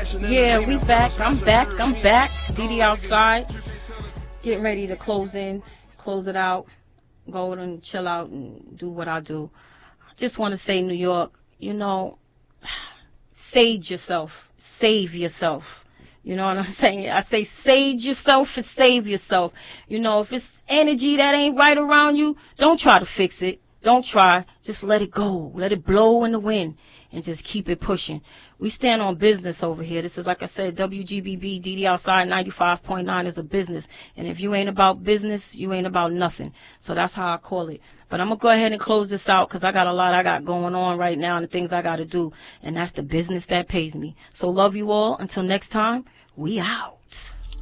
Yeah, we back. I'm back. I'm back. Didi outside. Getting ready to close it out, go and chill out and do what I do. I just want to say, New York, sage yourself. Save yourself. You know what I'm saying? I say sage yourself and save yourself. If it's energy that ain't right around you, don't try to fix it. Don't try. Just let it go. Let it blow in the wind and just keep it pushing. We stand on business over here. This is, like I said, WGBB, DD Outside 95.9 is a business. And if you ain't about business, you ain't about nothing. So that's how I call it. But I'm going to go ahead and close this out because I got a lot I got going on right now and the things I got to do. And that's the business that pays me. So love you all. Until next time, we out.